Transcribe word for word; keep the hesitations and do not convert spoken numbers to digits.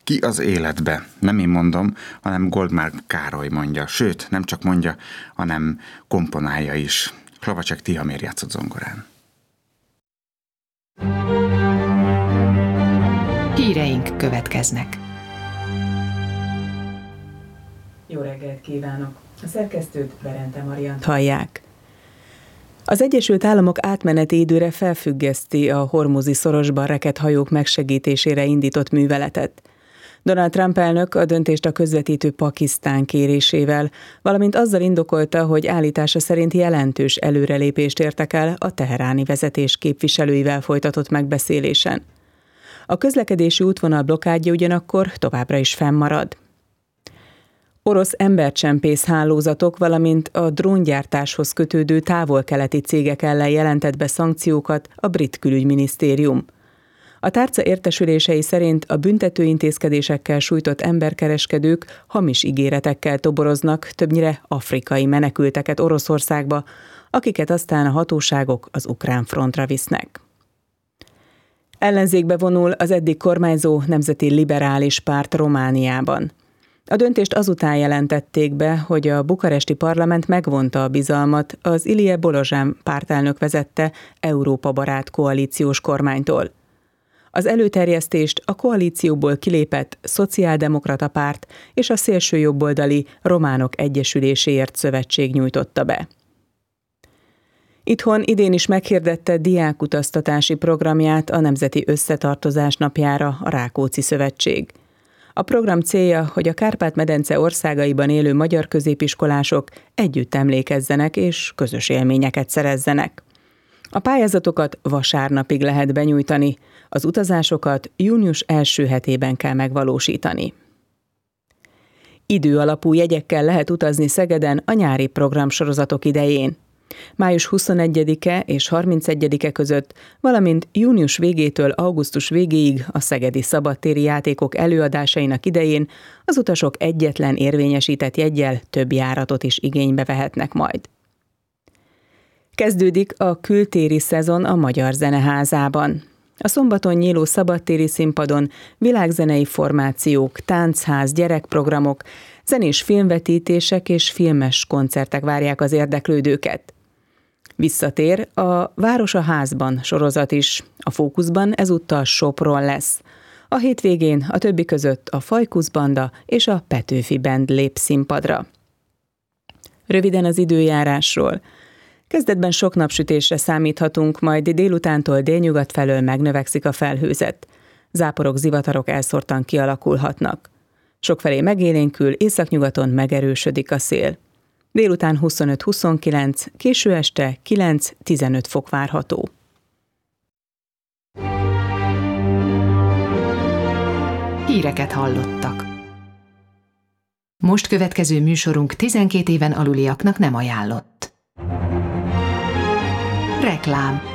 Ki az életbe? Nem én mondom, hanem Goldmár Károly mondja. Sőt, nem csak mondja, hanem komponálja is. Hlavacek Tihamér játszott zongorán. Híreink következnek. Jó reggelt kívánok! A szerkesztőt, Berente Mariant hallják. Az Egyesült Államok átmeneti időre felfüggeszti a hormuzi szorosban rekedt hajók megsegítésére indított műveletet. Donald Trump elnök a döntést a közvetítő Pakisztán kérésével, valamint azzal indokolta, hogy állítása szerint jelentős előrelépést értek el a teheráni vezetés képviselőivel folytatott megbeszélésen. A közlekedési útvonal blokkádja ugyanakkor továbbra is fennmarad. Orosz embercsempész hálózatok, valamint a dróngyártáshoz kötődő távol-keleti cégek ellen jelentett be szankciókat a brit külügyminisztérium. A tárca értesülései szerint a büntetőintézkedésekkel sújtott emberkereskedők hamis ígéretekkel toboroznak többnyire afrikai menekülteket Oroszországba, akiket aztán a hatóságok az ukrán frontra visznek. Ellenzékbe vonul az eddig kormányzó Nemzeti Liberális Párt Romániában. A döntést azután jelentették be, hogy a bukaresti parlament megvonta a bizalmat az Ilie Bolozsán pártelnök vezette Európa barát koalíciós kormánytól. Az előterjesztést a koalícióból kilépett Szociáldemokrata Párt és a szélsőjobboldali Románok Egyesüléséért Szövetség nyújtotta be. Itthon idén is meghirdette diákutaztatási programját a Nemzeti Összetartozás napjára a Rákóczi Szövetség. A program célja, hogy a Kárpát-medence országaiban élő magyar középiskolások együtt emlékezzenek és közös élményeket szerezzenek. A pályázatokat vasárnapig lehet benyújtani, az utazásokat június első hetében kell megvalósítani. Időalapú jegyekkel lehet utazni Szegeden a nyári programsorozatok idején. május huszonegyedike és harmincegyedike között, valamint június végétől augusztus végéig a szegedi szabadtéri játékok előadásainak idején az utasok egyetlen érvényesített jeggyel több járatot is igénybe vehetnek majd. Kezdődik a kültéri szezon a Magyar Zeneházában. A szombaton nyíló szabadtéri színpadon világzenei formációk, táncház, gyerekprogramok, zenés filmvetítések és filmes koncertek várják az érdeklődőket. Visszatér a Város a házban sorozat is, a fókuszban ezúttal Sopron lesz. A hétvégén a többi között a Fajkusz Banda és a Petőfi Band lép színpadra. Röviden az időjárásról. Kezdetben sok napsütésre számíthatunk, majd délutántól délnyugat felől megnövekszik a felhőzet. Záporok, zivatarok elszórtan kialakulhatnak. Sokfelé megélénkül, északnyugaton megerősödik a szél. Délután huszonöt-huszonkilenc, késő este kilenc-tizenöt fok várható. Híreket hallottak. Most következő műsorunk tizenkét éven aluliaknak nem ajánlott. Reklám.